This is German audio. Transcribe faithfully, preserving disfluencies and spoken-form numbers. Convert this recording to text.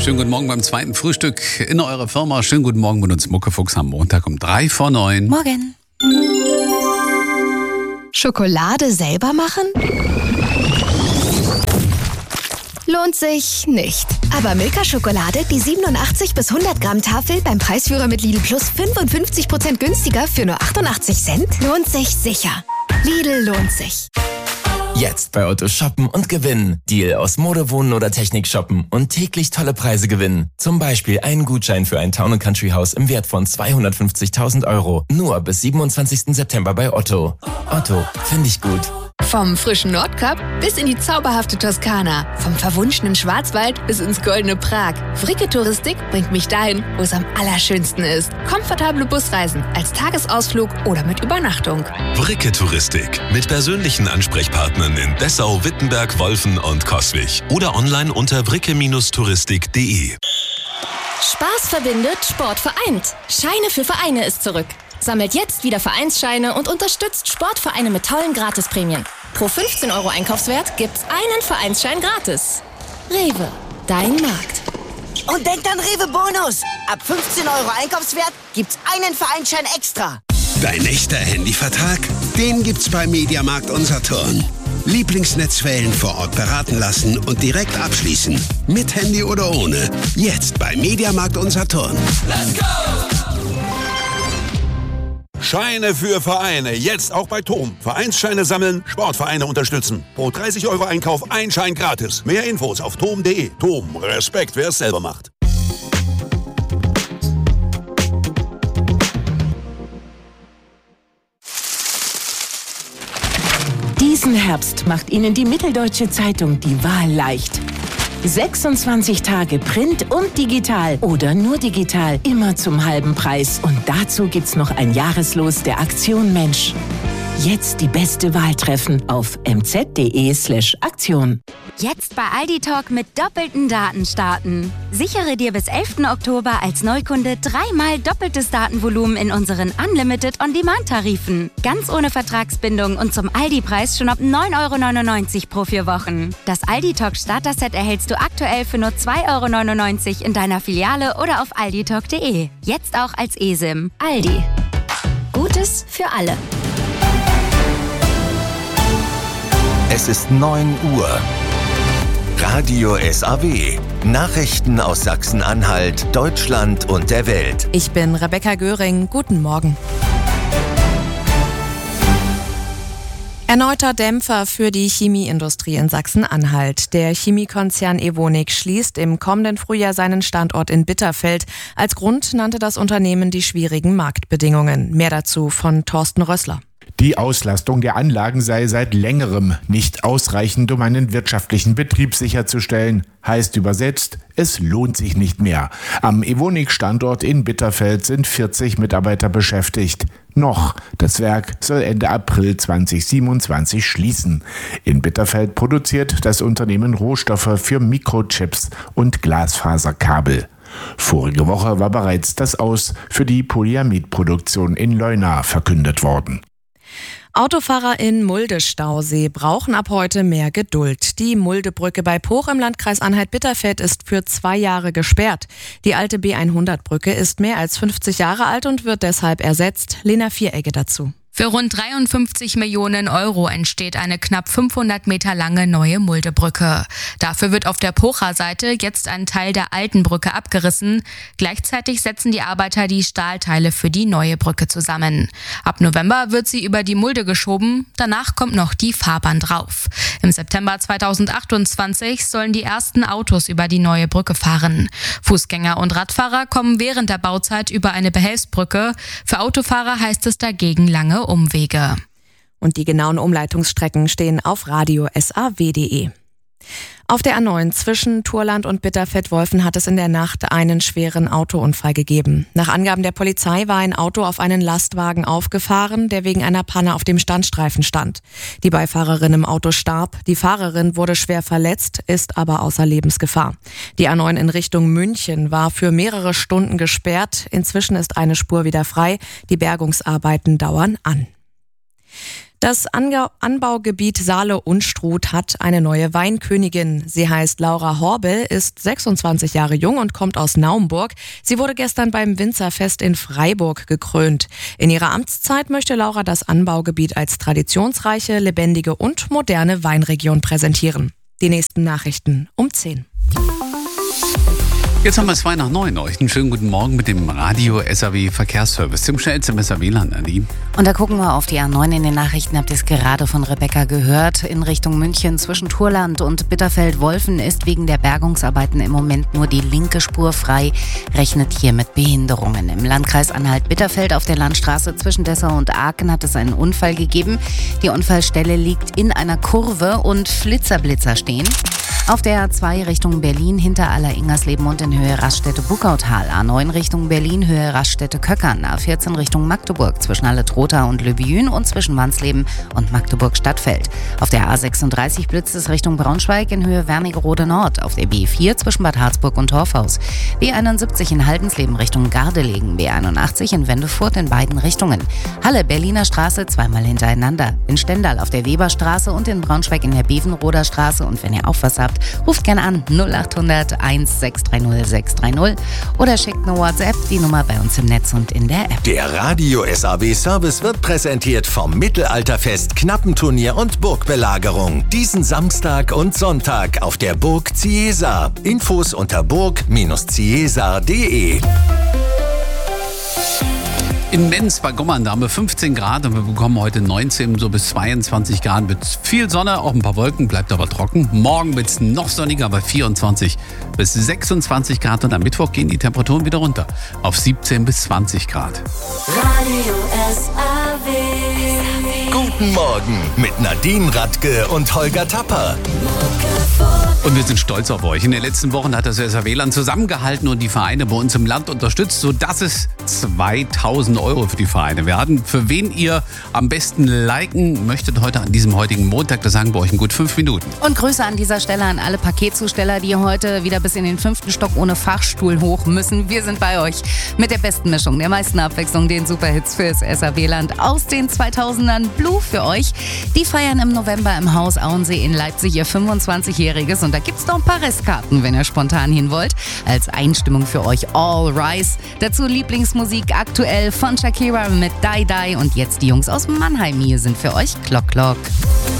Schönen guten Morgen beim zweiten Frühstück in eurer Firma. Schönen guten Morgen mit uns Muckefuchs am Montag um drei vor neun. Morgen. Schokolade selber machen? Lohnt sich nicht. Aber Milka-Schokolade, die siebenundachtzig bis hundert Gramm Tafel beim Preisführer mit Lidl Plus fünfundfünfzig Prozent günstiger für nur achtundachtzig Cent, lohnt sich sicher. Lidl lohnt sich. Jetzt bei Otto shoppen und gewinnen. Deal aus Mode, Wohnen oder Technik shoppen und täglich tolle Preise gewinnen. Zum Beispiel einen Gutschein für ein Town and Country Haus im Wert von zweihundertfünfzigtausend Euro. Nur bis siebenundzwanzigsten September bei Otto. Otto, finde ich gut. Vom frischen Nordkap bis in die zauberhafte Toskana. Vom verwunschenen Schwarzwald bis ins goldene Prag. Fricke Touristik bringt mich dahin, wo es am allerschönsten ist. Komfortable Busreisen als Tagesausflug oder mit Übernachtung. Fricke Touristik mit persönlichen Ansprechpartnern in Dessau, Wittenberg, Wolfen und Coswig. Oder online unter fricke touristik punkt de. Spaß verbindet, Sport vereint. Scheine für Vereine ist zurück. Sammelt jetzt wieder Vereinsscheine und unterstützt Sportvereine mit tollen Gratisprämien. Pro fünfzehn Euro Einkaufswert gibt's einen Vereinsschein gratis. Rewe, dein Markt. Und denkt an Rewe Bonus. Ab fünfzehn Euro Einkaufswert gibt's einen Vereinsschein extra. Dein echter Handyvertrag? Den gibt's bei Mediamarkt Unsaturn. Lieblingsnetzwellen vor Ort beraten lassen und direkt abschließen. Mit Handy oder ohne. Jetzt bei Mediamarkt Unsaturn. Let's go! Scheine für Vereine, jetzt auch bei Tom. Vereinsscheine sammeln, Sportvereine unterstützen. Pro dreißig Euro Einkauf ein Schein gratis. Mehr Infos auf tom punkt de. Tom, Respekt, wer es selber macht. Diesen Herbst macht Ihnen die Mitteldeutsche Zeitung die Wahl leicht. sechsundzwanzig Tage Print und digital oder nur digital, immer zum halben Preis. Und dazu gibt's noch ein Jahreslos der Aktion Mensch. Jetzt die beste Wahl treffen auf m z punkt de slash Aktion. Jetzt bei Aldi Talk mit doppelten Daten starten. Sichere dir bis elften Oktober als Neukunde dreimal doppeltes Datenvolumen in unseren Unlimited On-Demand-Tarifen. Ganz ohne Vertragsbindung und zum Aldi-Preis schon ab neun Euro neunundneunzig pro vier Wochen. Das Aldi Talk Starter-Set erhältst du aktuell für nur zwei Euro neunundneunzig in deiner Filiale oder auf aldi talk punkt de. Jetzt auch als eSIM. Aldi. Gutes für alle. Es ist neun Uhr. Radio S A W. Nachrichten aus Sachsen-Anhalt, Deutschland und der Welt. Ich bin Rebecca Göring. Guten Morgen. Erneuter Dämpfer für die Chemieindustrie in Sachsen-Anhalt. Der Chemiekonzern Evonik schließt im kommenden Frühjahr seinen Standort in Bitterfeld. Als Grund nannte das Unternehmen die schwierigen Marktbedingungen. Mehr dazu von Thorsten Rössler. Die Auslastung der Anlagen sei seit längerem nicht ausreichend, um einen wirtschaftlichen Betrieb sicherzustellen. Heißt übersetzt, es lohnt sich nicht mehr. Am Evonik-Standort in Bitterfeld sind vierzig Mitarbeiter beschäftigt. Noch, das Werk soll Ende April zweitausendsiebenundzwanzig schließen. In Bitterfeld produziert das Unternehmen Rohstoffe für Mikrochips und Glasfaserkabel. Vorige Woche war bereits das Aus für die Polyamidproduktion in Leuna verkündet worden. Autofahrer in Mulde-Stausee brauchen ab heute mehr Geduld. Die Muldebrücke bei Poch im Landkreis Anhalt-Bitterfeld ist für zwei Jahre gesperrt. Die alte B hundert Brücke ist mehr als fünfzig Jahre alt und wird deshalb ersetzt. Lena Vieregge dazu. Für rund dreiundfünfzig Millionen Euro entsteht eine knapp fünfhundert Meter lange neue Muldebrücke. Dafür wird auf der Pocher Seite jetzt ein Teil der alten Brücke abgerissen. Gleichzeitig setzen die Arbeiter die Stahlteile für die neue Brücke zusammen. Ab November wird sie über die Mulde geschoben, danach kommt noch die Fahrbahn drauf. Im September zweitausendachtundzwanzig sollen die ersten Autos über die neue Brücke fahren. Fußgänger und Radfahrer kommen während der Bauzeit über eine Behelfsbrücke. Für Autofahrer heißt es dagegen lange Umwege. Und die genauen Umleitungsstrecken stehen auf radio s a w punkt de. Auf der A neun zwischen Turland und Bitterfeld-Wolfen hat es in der Nacht einen schweren Autounfall gegeben. Nach Angaben der Polizei war ein Auto auf einen Lastwagen aufgefahren, der wegen einer Panne auf dem Standstreifen stand. Die Beifahrerin im Auto starb, die Fahrerin wurde schwer verletzt, ist aber außer Lebensgefahr. Die A neun in Richtung München war für mehrere Stunden gesperrt. Inzwischen ist eine Spur wieder frei. Die Bergungsarbeiten dauern an. Das Anbaugebiet Saale-Unstrut hat eine neue Weinkönigin. Sie heißt Laura Horbel, ist sechsundzwanzig Jahre jung und kommt aus Naumburg. Sie wurde gestern beim Winzerfest in Freiburg gekrönt. In ihrer Amtszeit möchte Laura das Anbaugebiet als traditionsreiche, lebendige und moderne Weinregion präsentieren. Die nächsten Nachrichten um zehn. Jetzt haben wir zwei nach neun. Euch einen schönen guten Morgen mit dem Radio S A W Verkehrsservice. Zum schnellsten S A W-Land, Adi. Und da gucken wir auf die A neun in den Nachrichten. Habt ihr es gerade von Rebecca gehört? In Richtung München zwischen Turland und Bitterfeld-Wolfen ist wegen der Bergungsarbeiten im Moment nur die linke Spur frei. Rechnet hier mit Behinderungen. Im Landkreis Anhalt-Bitterfeld auf der Landstraße zwischen Dessau und Aachen hat es einen Unfall gegeben. Die Unfallstelle liegt in einer Kurve und Flitzerblitzer stehen. Auf der A zwei Richtung Berlin hinter Aller-Ingersleben und in Höhe Raststätte-Buckautal. A neun Richtung Berlin, Höhe Raststätte-Köckern. A vierzehn Richtung Magdeburg zwischen Halle-Trotha und Löbjün und zwischen Wansleben und Magdeburg-Stadtfeld. Auf der A sechsunddreißig blitzt es Richtung Braunschweig in Höhe Wernigerode Nord. Auf der B vier zwischen Bad Harzburg und Torfhaus. B einundsiebzig in Haldensleben Richtung Gardelegen. B einundachtzig in Wendefurt in beiden Richtungen. Halle, Berliner Straße zweimal hintereinander. In Stendal auf der Weberstraße und in Braunschweig in der Bevenroder Straße. Und wenn ihr auch was habt, ruft gerne an null acht hundert eins sechs drei null sechs drei null oder schickt eine WhatsApp, die Nummer bei uns im Netz und in der App. Der Radio S A W Service wird präsentiert vom Mittelalterfest, Knappenturnier und Burgbelagerung. Diesen Samstag und Sonntag auf der Burg Ciesar. Infos unter burg Ciesar punkt de. In Menz bei Gommern, da haben wir fünfzehn Grad und wir bekommen heute neunzehn so bis zweiundzwanzig Grad mit viel Sonne, auch ein paar Wolken, bleibt aber trocken. Morgen wird es noch sonniger bei vierundzwanzig bis sechsundzwanzig Grad und am Mittwoch gehen die Temperaturen wieder runter auf siebzehn bis zwanzig Grad. Radio S A W. Guten Morgen mit Nadine Radke und Holger Tapper. Und wir sind stolz auf euch. In den letzten Wochen hat das S A W-Land zusammengehalten und die Vereine bei uns im Land unterstützt, sodass es zweitausend Euro für die Vereine werden. Für wen ihr am besten liken möchtet heute an diesem heutigen Montag, das sagen wir euch in gut fünf Minuten. Und Grüße an dieser Stelle an alle Paketzusteller, die heute wieder bis in den fünften Stock ohne Fahrstuhl hoch müssen. Wir sind bei euch mit der besten Mischung, der meisten Abwechslung, den Superhits fürs S A W-Land aus den zweitausendern. Blue für euch. Die feiern im November im Haus Auensee in Leipzig ihr fünfundzwanzigjähriges und da gibt's noch ein paar Restkarten, wenn ihr spontan hin wollt. Als Einstimmung für euch All Rise. Dazu Lieblingsmusik aktuell von Shakira mit Die Die und jetzt die Jungs aus Mannheim hier sind für euch Clock Clock.